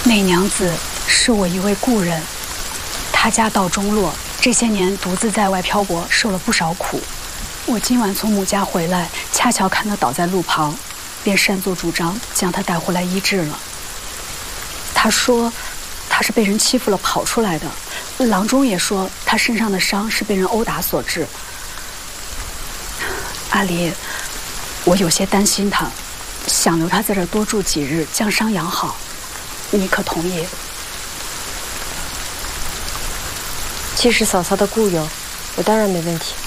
那娘子是我一位故人，她家道中落，这些年独自在外漂泊，受了不少苦。我今晚从母家回来，恰巧看她倒在路旁，便擅作主张将她带回来医治了。她说她是被人欺负了跑出来的，郎中也说她身上的伤是被人殴打所致。阿离，我有些担心她，想留她在这儿多住几日，将伤养好。你可同意？ 既是嫂嫂的故友，我当然没问题。